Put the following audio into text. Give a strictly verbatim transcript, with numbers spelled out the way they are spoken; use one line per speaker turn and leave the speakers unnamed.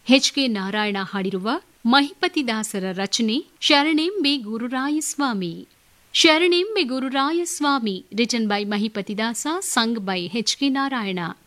H K Narayana ಹಾಡಿರುವ ಮಹಿಪತಿದಾಸರ ರಚನೆ ಶರಣೆಂಬೆ ಗುರುರಾಯಸ್ವಾಮಿ. ಶರಣೆಂಬೆ ಗುರುರಾಯಸ್ವಾಮಿ written by ಮಹಿಪತಿದಾಸ, sung by H K Narayana.